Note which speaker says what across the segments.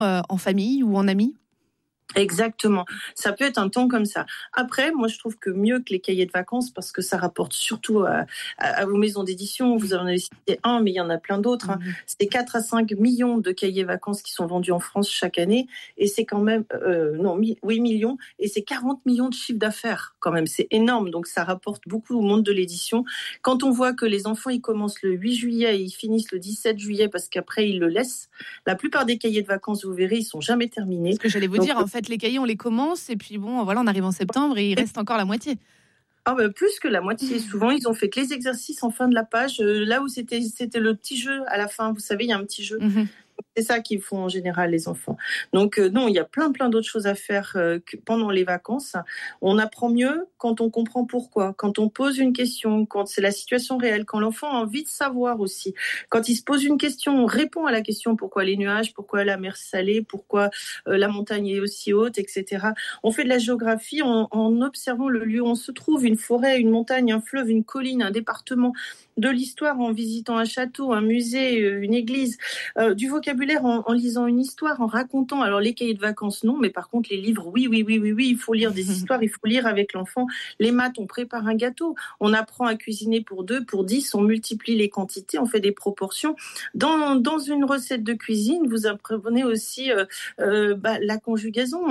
Speaker 1: en famille ou en amis?
Speaker 2: Exactement. Ça peut être un temps comme ça. Après, moi, je trouve que mieux que les cahiers de vacances, parce que ça rapporte surtout à vos maisons d'édition. Vous en avez cité un, mais il y en a plein d'autres. Hein. C'est 4 à 5 millions de cahiers vacances qui sont vendus en France chaque année. Et c'est quand même, 8 millions. Et c'est 40 millions de chiffre d'affaires quand même. C'est énorme. Donc, ça rapporte beaucoup au monde de l'édition. Quand on voit que les enfants, ils commencent le 8 juillet et ils finissent le 17 juillet parce qu'après, ils le laissent. La plupart des cahiers de vacances, vous verrez, ils sont jamais terminés.
Speaker 1: Ce que j'allais vous dire, en fait, les cahiers, on les commence et puis bon, voilà, on arrive en septembre et il reste encore la moitié.
Speaker 2: Ah bah plus que la moitié. Souvent, ils ont fait que les exercices en fin de la page. Là où c'était le petit jeu à la fin. Vous savez, il y a un petit jeu. C'est ça qu'ils font en général, les enfants. Donc, non, il y a plein d'autres choses à faire pendant les vacances. On apprend mieux quand on comprend pourquoi, quand on pose une question, quand c'est la situation réelle, quand l'enfant a envie de savoir aussi. Quand il se pose une question, on répond à la question pourquoi les nuages, pourquoi la mer salée, pourquoi la montagne est aussi haute, etc. On fait de la géographie en observant le lieu où on se trouve, une forêt, une montagne, un fleuve, une colline, un département. De l'histoire en visitant un château, un musée, une église, du vocabulaire en lisant une histoire, en racontant. Alors les cahiers de vacances, non, mais par contre les livres, oui, il faut lire des histoires, il faut lire avec l'enfant. Les maths, on prépare un gâteau, on apprend à cuisiner pour 2, pour 10, on multiplie les quantités, on fait des proportions. Dans une recette de cuisine, vous apprenez aussi la conjugaison,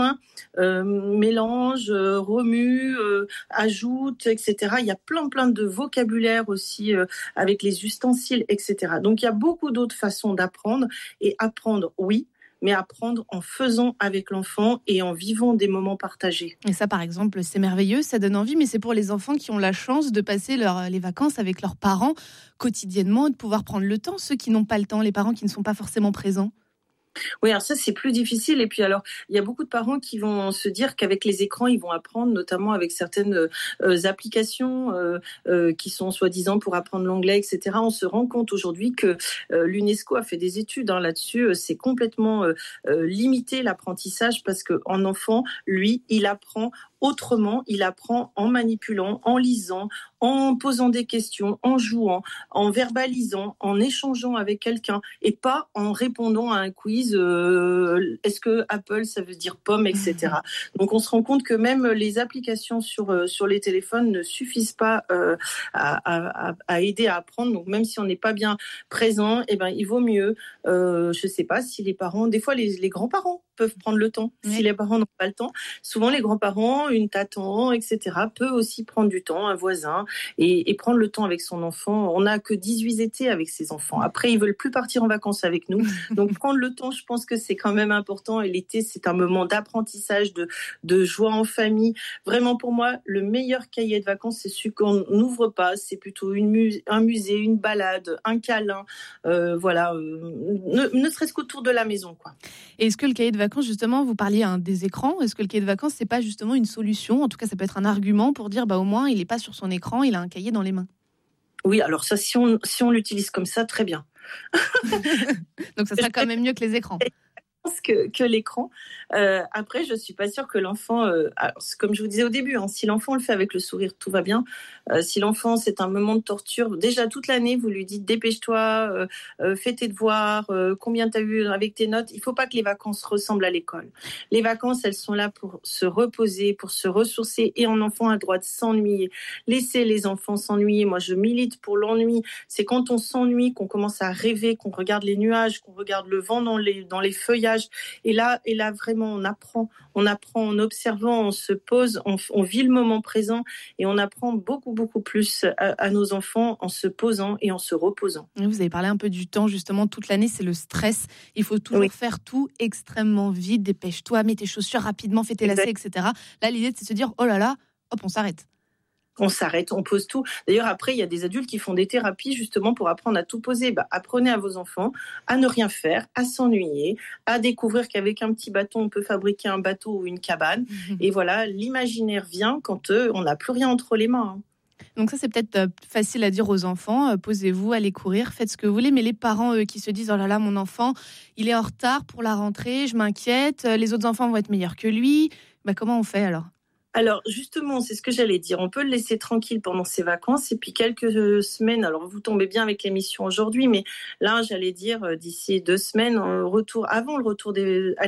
Speaker 2: mélange, remue, ajoute, etc. Il y a plein de vocabulaire aussi avec les ustensiles, etc. Donc, il y a beaucoup d'autres façons d'apprendre. Et apprendre, oui, mais apprendre en faisant avec l'enfant et en vivant des moments partagés.
Speaker 1: Et ça, par exemple, c'est merveilleux, ça donne envie, mais c'est pour les enfants qui ont la chance de passer les vacances avec leurs parents quotidiennement, de pouvoir prendre le temps, ceux qui n'ont pas le temps, les parents qui ne sont pas forcément présents.
Speaker 2: Oui, alors ça, c'est plus difficile. Et puis alors, il y a beaucoup de parents qui vont se dire qu'avec les écrans, ils vont apprendre, notamment avec certaines applications qui sont soi-disant pour apprendre l'anglais, etc. On se rend compte aujourd'hui que l'UNESCO a fait des études là-dessus. C'est complètement limité l'apprentissage parce qu'un enfant, lui, il apprend autrement, il apprend en manipulant, en lisant, en posant des questions, en jouant, en verbalisant, en échangeant avec quelqu'un et pas en répondant à un quiz. Est-ce que Apple, ça veut dire pomme, etc. Donc on se rend compte que même les applications sur les téléphones ne suffisent pas à aider à apprendre. Donc même si on n'est pas bien présent, il vaut mieux. Je ne sais pas si les parents, des fois les grands-parents peuvent prendre le temps. Oui. Si les parents n'ont pas le temps, souvent les grands-parents, une tante, etc., peut aussi prendre du temps, un voisin, et prendre le temps avec son enfant. On n'a que 18 étés avec ses enfants. Après, ils veulent plus partir en vacances avec nous. Donc prendre le temps, je pense que c'est quand même important. Et l'été, c'est un moment d'apprentissage, de joie en famille. Vraiment, pour moi, le meilleur cahier de vacances, c'est celui qu'on n'ouvre pas. C'est plutôt un musée, une balade, un câlin. Ne serait-ce qu'autour de la maison, quoi.
Speaker 1: Et est-ce que le cahier de vacances, justement, vous parliez des écrans, est-ce que le cahier de vacances, c'est pas justement une solution? En tout cas, ça peut être un argument pour dire, au moins, il n'est pas sur son écran, il a un cahier dans les mains.
Speaker 2: Oui, alors ça, si on l'utilise comme ça, très bien.
Speaker 1: Donc, ça sera quand même mieux que les écrans.
Speaker 2: Que l'écran. Après, je suis pas sûre que l'enfant, comme je vous disais au début, si l'enfant le fait avec le sourire, tout va bien. Si l'enfant, c'est un moment de torture, déjà toute l'année, vous lui dites dépêche-toi, fais tes devoirs, combien tu as eu avec tes notes. Il faut pas que les vacances ressemblent à l'école. Les vacances, elles sont là pour se reposer, pour se ressourcer, et un enfant a le droit de s'ennuyer. Laissez les enfants s'ennuyer. Moi, je milite pour l'ennui. C'est quand on s'ennuie qu'on commence à rêver, qu'on regarde les nuages, qu'on regarde le vent dans les feuillages. Et là, vraiment, on apprend en observant, on se pose, on vit le moment présent et on apprend beaucoup plus à nos enfants en se posant et en se reposant.
Speaker 1: Vous avez parlé un peu du temps, justement, toute l'année, c'est le stress. Il faut toujours faire tout extrêmement vite, dépêche-toi, mets tes chaussures rapidement, fais tes lacets, etc. Là, l'idée, c'est de se dire, oh là là, hop, on s'arrête.
Speaker 2: On s'arrête, on pose tout. D'ailleurs, après, il y a des adultes qui font des thérapies justement pour apprendre à tout poser. Apprenez à vos enfants à ne rien faire, à s'ennuyer, à découvrir qu'avec un petit bâton, on peut fabriquer un bateau ou une cabane. Et voilà, l'imaginaire vient quand on n'a plus rien entre les mains.
Speaker 1: Donc ça, c'est peut-être facile à dire aux enfants. Posez-vous, allez courir, faites ce que vous voulez. Mais les parents, qui se disent, oh là là, mon enfant, il est en retard pour la rentrée, je m'inquiète, les autres enfants vont être meilleurs que lui. Comment on fait alors ?
Speaker 2: Alors justement, c'est ce que j'allais dire. On peut le laisser tranquille pendant ses vacances et puis quelques semaines. Alors vous tombez bien avec l'émission aujourd'hui, mais là, j'allais dire d'ici 2 semaines, avant le retour à